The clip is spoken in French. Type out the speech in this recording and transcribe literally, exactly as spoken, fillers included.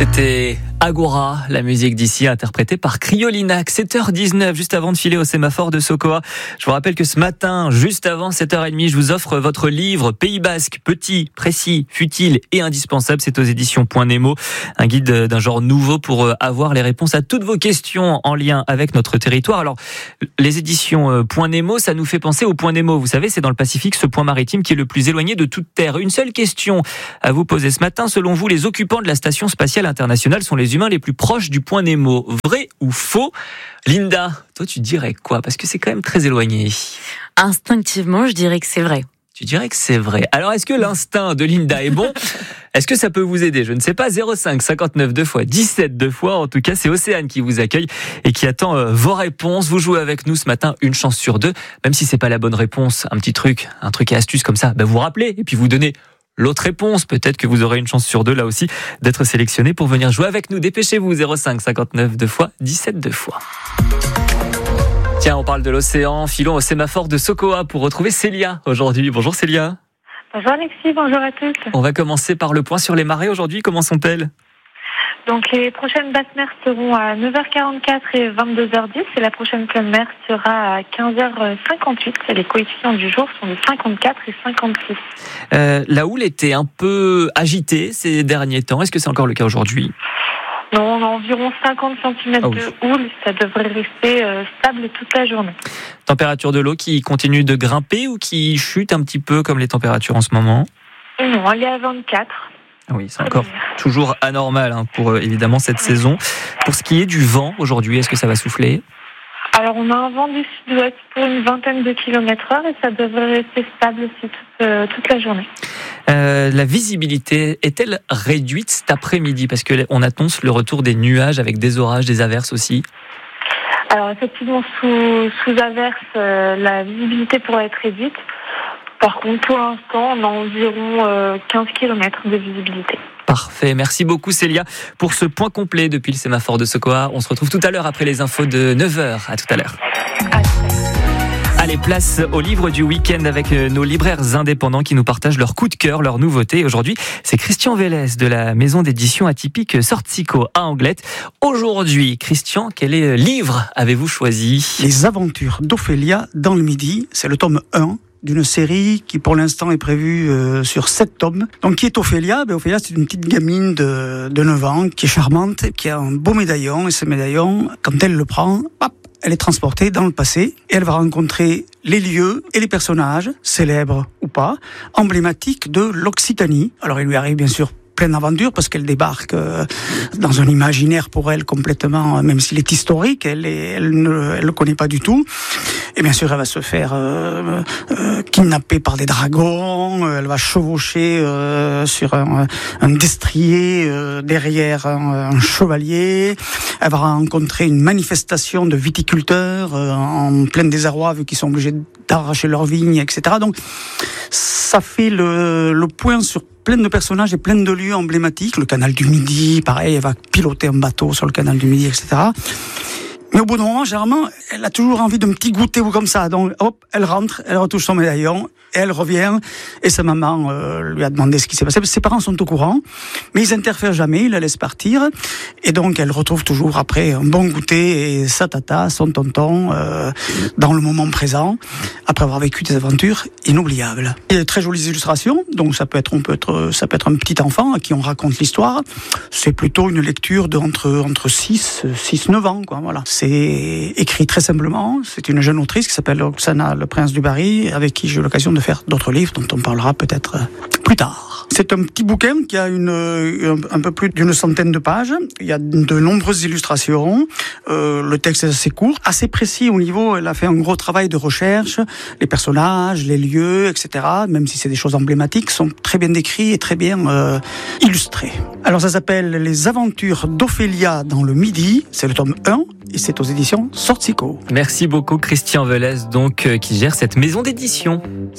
C'était Agora, la musique d'ici interprétée par Cryolinac. sept heures dix-neuf, juste avant de filer au sémaphore de Sokoa. Je vous rappelle que ce matin, juste avant sept heures trente, je vous offre votre livre Pays Basque, petit, précis, futile et indispensable. C'est aux éditions Point Nemo, un guide d'un genre nouveau pour avoir les réponses à toutes vos questions en lien avec notre territoire. Alors, les éditions Point Nemo, ça nous fait penser au Point Nemo. Vous savez, c'est dans le Pacifique, ce point maritime qui est le plus éloigné de toute terre. Une seule question à vous poser ce matin. Selon vous, les occupants de la Station spatiale internationale sont les humains les plus proches du point Nemo. Vrai ou faux? Linda, toi tu dirais quoi? Parce que c'est quand même très éloigné. Instinctivement, je dirais que c'est vrai. Tu dirais que c'est vrai. Alors est-ce que l'instinct de Linda est bon? Est-ce que ça peut vous aider? Je ne sais pas. zéro cinq cinquante-neuf deux fois dix-sept deux fois. En tout cas, c'est Océane qui vous accueille et qui attend euh, vos réponses. Vous jouez avec nous ce matin, une chance sur deux. Même si c'est pas la bonne réponse, un petit truc, un truc et astuce comme ça, ben vous rappelez et puis vous donnez l'autre réponse. Peut-être que vous aurez une chance sur deux là aussi d'être sélectionné pour venir jouer avec nous. Dépêchez-vous. zéro cinq cinquante-neuf deux fois dix-sept deux fois. Tiens, on parle de l'océan. Filons au sémaphore de Sokoa pour retrouver Célia aujourd'hui. Bonjour Célia. Bonjour Alexis, bonjour à tous. On va commencer par le point sur les marées aujourd'hui. Comment sont-elles? Donc les prochaines basses mers seront à neuf heures quarante-quatre et vingt-deux heures dix et la prochaine pleine mer sera à quinze heures cinquante-huit. Et les coefficients du jour sont de cinquante-quatre et cinquante-six. Euh, la houle était un peu agitée ces derniers temps. Est-ce que c'est encore le cas aujourd'hui? Non, on a environ cinquante centimètres oh. de houle. Ça devrait rester euh, stable toute la journée. Température de l'eau qui continue de grimper ou qui chute un petit peu comme les températures en ce moment? Non, elle est à vingt-quatre. Oui, c'est encore toujours anormal hein, pour euh, évidemment cette saison. Pour ce qui est du vent aujourd'hui, est-ce que ça va souffler? Alors on a un vent du sud-ouest pour une vingtaine de kilomètres heure et ça devrait rester stable aussi toute, euh, toute la journée. Euh, la visibilité est-elle réduite cet après-midi? Parce qu'on annonce le retour des nuages avec des orages, des averses aussi. Alors effectivement, sous, sous averse, euh, la visibilité pourrait être réduite. Par contre, pour l'instant, on a environ euh, quinze kilomètres de visibilité. Parfait. Merci beaucoup Célia pour ce point complet depuis le sémaphore de Sokoa. On se retrouve tout à l'heure après les infos de neuf heures. À tout à l'heure. Allez, place au livre du week-end avec nos libraires indépendants qui nous partagent leurs coups de cœur, leurs nouveautés. Aujourd'hui, c'est Christian Vélez de la maison d'édition atypique Sortsico à Anglette. Aujourd'hui, Christian, quel est livre avez-vous choisi? Les aventures d'Ophélia dans le Midi. C'est le tome un d'une série qui pour l'instant est prévue euh, sur sept tomes. Donc qui est Ophélia? Ben, Ophélia c'est une petite gamine de, de neuf ans qui est charmante, qui a un beau médaillon et ce médaillon, quand elle le prend, hop, elle est transportée dans le passé et elle va rencontrer les lieux et les personnages, célèbres ou pas, emblématiques de l'Occitanie. Alors il lui arrive bien sûr plein d'aventures parce qu'elle débarque euh, dans un imaginaire pour elle complètement, même s'il est historique, elle, est, elle ne elle le connaît pas du tout. Et bien sûr, elle va se faire euh, euh, kidnapper par des dragons, elle va chevaucher euh, sur un, un destrier euh, derrière un, un chevalier, elle va rencontrer une manifestation de viticulteurs euh, en plein désarroi vu qu'ils sont obligés d'arracher leurs vignes, et cetera. Donc ça fait le, le point sur plein de personnages et plein de lieux emblématiques. Le canal du Midi, pareil, elle va piloter un bateau sur le canal du Midi, et cetera. Mais au bout d'un moment, généralement, elle a toujours envie d'un petit goûter ou comme ça. Donc, hop, elle rentre, elle retouche son médaillon, et elle revient, et sa maman euh, lui a demandé ce qui s'est passé. Ses parents sont au courant, mais ils interfèrent jamais, ils la laissent partir. Et donc, elle retrouve toujours après un bon goûter et sa tata, son tonton, euh, dans le moment présent, après avoir vécu des aventures inoubliables. Il y a de très jolies illustrations, donc ça peut être, on peut être, ça peut être un petit enfant à qui on raconte l'histoire. C'est plutôt une lecture de entre, entre six, neuf ans, quoi, voilà. C'est écrit très simplement. C'est une jeune autrice qui s'appelle Oksana Le Prince du Barry, avec qui j'ai eu l'occasion de faire d'autres livres dont on parlera peut-être plus tard. C'est un petit bouquin qui a une, un peu plus d'une centaine de pages. Il y a de nombreuses illustrations. Euh, le texte est assez court, assez précis au niveau. Elle a fait un gros travail de recherche. Les personnages, les lieux, et cetera. Même si c'est des choses emblématiques, sont très bien décrits et très bien euh, illustrés. Alors ça s'appelle Les aventures d'Ophélia dans le Midi. C'est le tome un. Et c'est aux éditions Sortsico. Merci beaucoup Christian Vélez, donc, euh, qui gère cette maison d'édition.